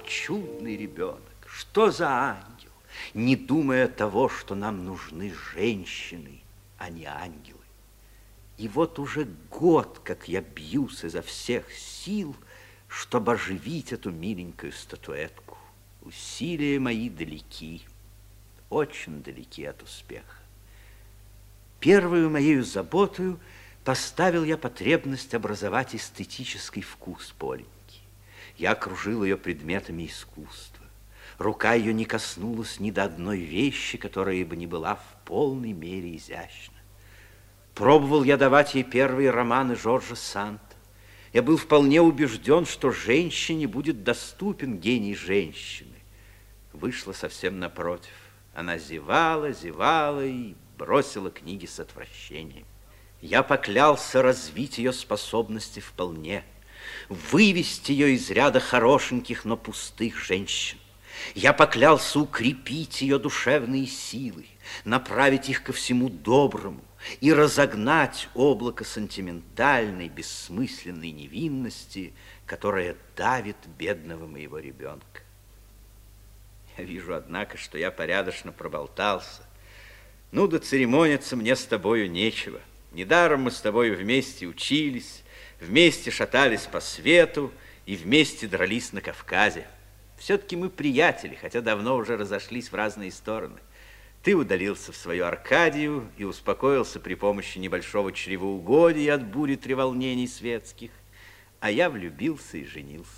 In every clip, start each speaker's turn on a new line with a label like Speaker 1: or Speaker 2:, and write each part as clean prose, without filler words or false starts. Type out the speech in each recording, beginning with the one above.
Speaker 1: чудный ребенок, что за ангел, не думая того, что нам нужны женщины, а не ангелы. И вот уже год, как я бьюсь изо всех сил, чтобы оживить эту миленькую статуэтку. Усилия мои далеки, очень далеки от успеха. Первую моею заботою поставил я потребность образовать эстетический вкус Поленьки. Я окружил ее предметами искусства. Рука ее не коснулась ни до одной вещи, которая бы не была в полной мере изящна. Пробовал я давать ей первые романы Жоржа Санта. Я был вполне убежден, что женщине будет доступен гений женщины. Вышло совсем напротив. Она зевала, зевала и бросила книги с отвращением. Я поклялся развить ее способности вполне, вывести ее из ряда хорошеньких, но пустых женщин. Я поклялся укрепить ее душевные силы, направить их ко всему доброму и разогнать облако сентиментальной, бессмысленной невинности, которая давит бедного моего ребенка. Я вижу, однако, что я порядочно проболтался. Ну да церемониться мне с тобою нечего. Недаром мы с тобою вместе учились, вместе шатались по свету и вместе дрались на Кавказе. Все-таки мы приятели, хотя давно уже разошлись в разные стороны. Ты удалился в свою Аркадию и успокоился при помощи небольшого чревоугодия от бури треволнений светских, а я влюбился и женился.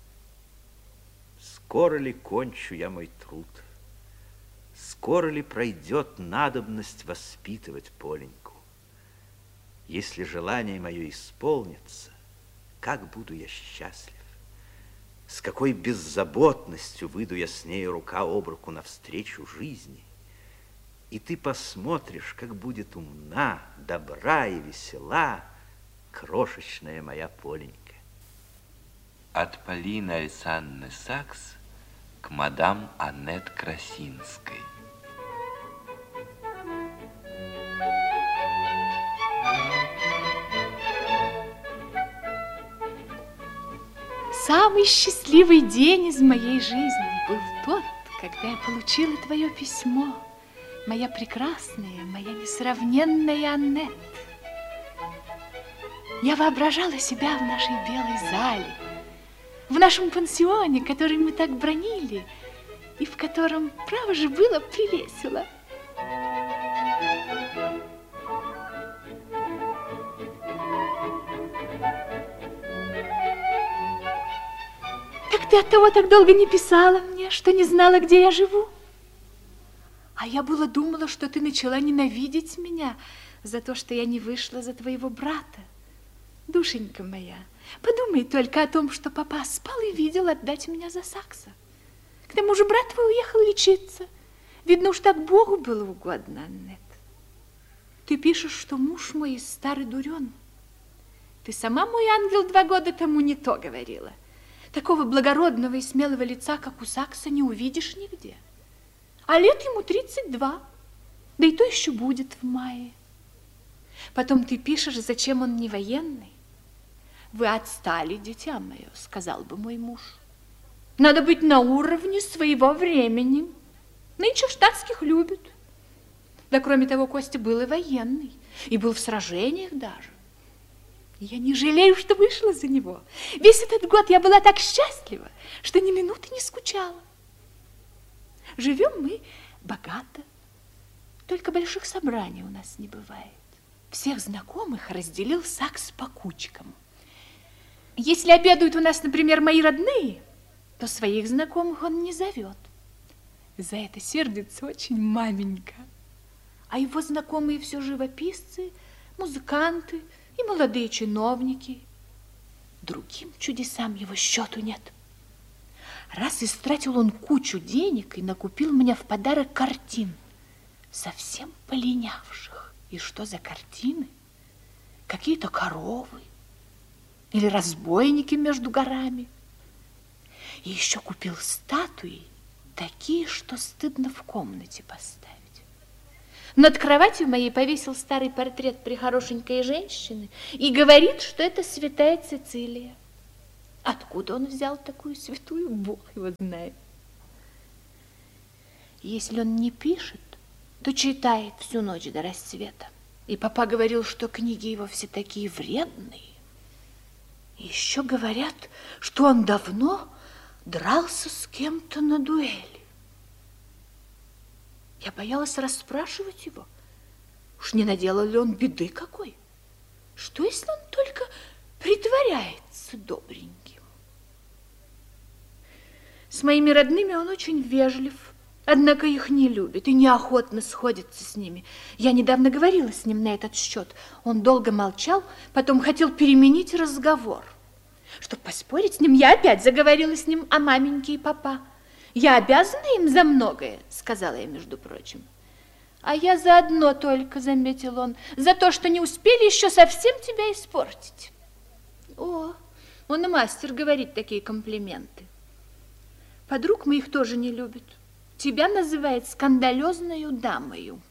Speaker 1: Скоро ли кончу я мой труд? Скоро ли пройдет надобность воспитывать Поленьку? Если желание мое исполнится, как буду я счастлив! С какой беззаботностью выйду я с ней рука об руку навстречу жизни. И ты посмотришь, как будет умна, добра и весела крошечная моя Поленька.
Speaker 2: От Полины Александровны Сакс к мадам Аннет Красинской.
Speaker 3: Самый счастливый день из моей жизни был тот, когда я получила твое письмо, моя прекрасная, моя несравненная Аннет. Я воображала себя в нашей белой зале, в нашем пансионе, который мы так бранили, и в котором, право же, было превесело. Так ты оттого так долго не писала мне, что не знала, где я живу? А я было думала, что ты начала ненавидеть меня за то, что я не вышла за твоего брата. Душенька моя, подумай только о том, что папа спал и видел отдать меня за Сакса. К тому же брат твой уехал лечиться. Видно, уж так Богу было угодно, Аннет. Ты пишешь, что муж мой старый дурен. Ты сама, мой ангел, 2 года тому не то говорила. Такого благородного и смелого лица, как у Сакса, не увидишь нигде. А лет ему 32, да и то еще будет в мае. Потом ты пишешь, зачем он не военный. Вы отстали, дитя мое, сказал бы мой муж. Надо быть на уровне своего времени. Нынче штатских любят. Да кроме того, Костя был и военный, и был в сражениях даже. Я не жалею, что вышла за него. Весь этот год я была так счастлива, что ни минуты не скучала. Живем мы богато, только больших собраний у нас не бывает. Всех знакомых разделил Сакс по кучкам. Если обедают у нас, например, мои родные, то своих знакомых он не зовет. За это сердится очень маменька. А его знакомые все живописцы, музыканты и молодые чиновники. Другим чудесам его счету нет. Раз истратил он кучу денег и накупил мне в подарок картин, совсем полинявших. И что за картины? Какие-то коровы или разбойники между горами. И еще купил статуи, такие, что стыдно в комнате поставить. Над кроватью моей повесил старый портрет прехорошенькой женщины и говорит, что это святая Цицилия. Откуда он взял такую святую, Бог его знает. Если он не пишет, то читает всю ночь до рассвета. И папа говорил, что книги его все такие вредные. И еще говорят, что он давно дрался с кем-то на дуэли. Я боялась расспрашивать его. Уж не наделал ли он беды какой? Что, если он только притворяется добреньким? С моими родными он очень вежлив, однако их не любит и неохотно сходится с ними. Я недавно говорила с ним на этот счет. Он долго молчал, потом хотел переменить разговор. Чтобы поспорить с ним, я опять заговорила с ним о маменьке и папа. Я обязана им за многое, сказала я, между прочим. А я за одно только, заметил он, за то, что не успели еще совсем тебя испортить. О, он и мастер говорит такие комплименты. Подруг моих тоже не любит. Тебя называет скандалезною дамою.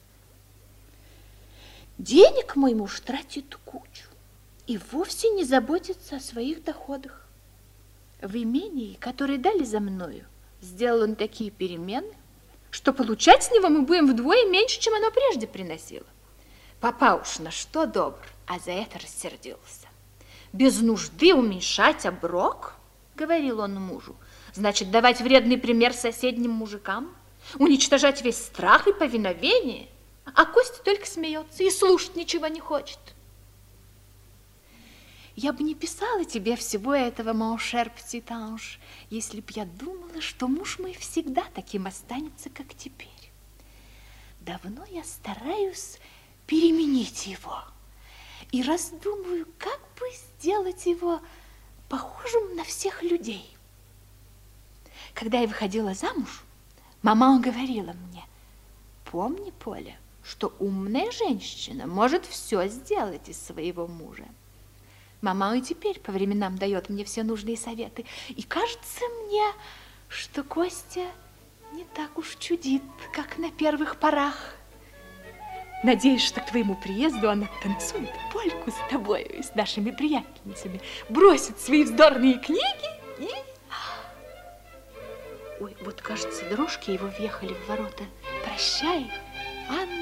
Speaker 3: Денег мой муж тратит кучу и вовсе не заботится о своих доходах. В имении, которое дали за мною, сделал он такие перемены, что получать с него мы будем вдвое меньше, чем оно прежде приносило. Папа уж на что добр, а за это рассердился. Без нужды уменьшать оброк, говорил он мужу, значит, давать вредный пример соседним мужикам, уничтожать весь страх и повиновение, а Костя только смеется и слушать ничего не хочет. Я бы не писала тебе всего этого, mon cher petit ange, если б я думала, что муж мой всегда таким останется, как теперь. Давно я стараюсь переменить его и раздумываю, как бы сделать его похожим на всех людей. Когда я выходила замуж, мама говорила мне: помни, Поля, что умная женщина может все сделать из своего мужа. Мама и теперь по временам дает мне все нужные советы. И кажется мне, что Костя не так уж чудит, как на первых порах. Надеюсь, что к твоему приезду она танцует польку с тобой и с нашими приятельницами, бросит свои вздорные книги и... Ой, вот, кажется, дрожки его въехали в ворота. Прощай, Анна.